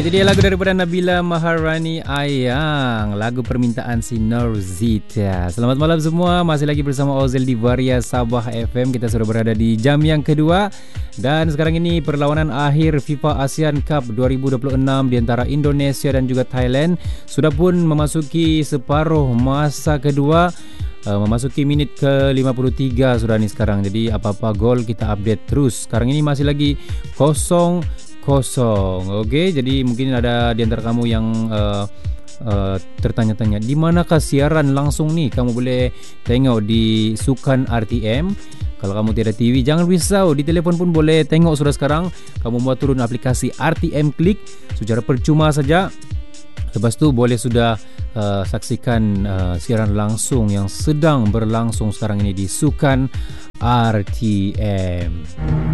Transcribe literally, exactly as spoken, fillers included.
Itu dia lagu daripada Nabila Maharani Ayang, lagu permintaan si Norzita. Selamat malam semua, masih lagi bersama Ozel di Varia Sabah F M. Kita sudah berada di jam yang kedua dan sekarang ini perlawanan akhir FIFA ASEAN Cup dua ribu dua puluh enam di antara Indonesia dan juga Thailand sudah pun memasuki separuh masa kedua. Uh, memasuki minit ke lima puluh tiga sudah ni sekarang. Jadi apa-apa gol kita update terus. Sekarang ini masih lagi kosong kosong. Okey, jadi mungkin ada di antara kamu yang uh, uh, tertanya-tanya, di manakah siaran langsung ni? Kamu boleh tengok di Sukan R T M. Kalau kamu tiada T V, jangan risau, di telefon pun boleh tengok sudah sekarang. Kamu buat turun aplikasi R T M Click secara percuma saja. Lepas tu boleh sudah uh, saksikan uh, siaran langsung yang sedang berlangsung sekarang ini di Sukan R T M.